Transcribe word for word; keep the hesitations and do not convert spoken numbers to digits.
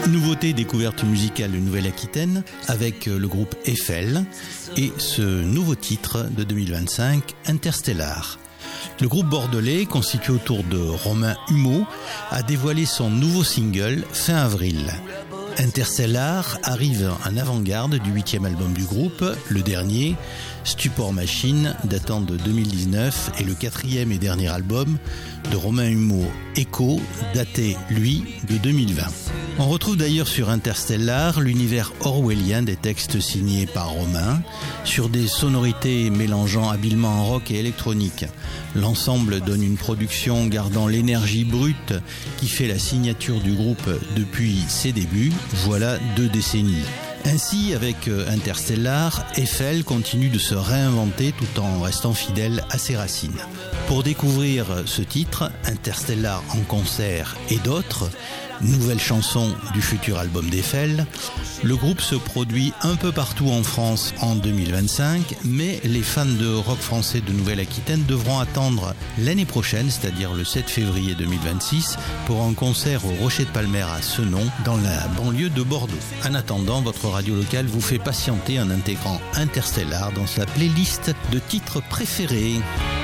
Nouveauté découverte musicale de Nouvelle-Aquitaine avec le groupe Eiffel et ce nouveau titre de deux mille vingt-cinq, Interstellar. Le groupe bordelais, constitué autour de Romain Humeau, a dévoilé son nouveau single fin avril. Interstellar arrive en avant-garde du huitième album du groupe, le dernier, Stupor Machine, datant de deux mille dix-neuf, et le quatrième et dernier album de Romain Humeau, Echo, daté, lui, de deux mille vingt. On retrouve d'ailleurs sur Interstellar l'univers orwellien des textes signés par Romain, sur des sonorités mélangeant habilement rock et électronique. L'ensemble donne une production gardant l'énergie brute qui fait la signature du groupe depuis ses débuts, voilà deux décennies. Ainsi, avec Interstellar, Eiffel continue de se réinventer tout en restant fidèle à ses racines. Pour découvrir ce titre, Interstellar en concert et d'autres, nouvelles chansons du futur album d'Eiffel, le groupe se produit un peu partout en France en deux mille vingt-cinq, mais les fans de rock français de Nouvelle-Aquitaine devront attendre l'année prochaine, c'est-à-dire le sept février deux mille vingt-six, pour un concert au Rocher de Palmer à Senon, dans la banlieue de Bordeaux. En attendant, votre radio locale vous fait patienter en intégrant Interstellar dans sa playlist de titres préférés.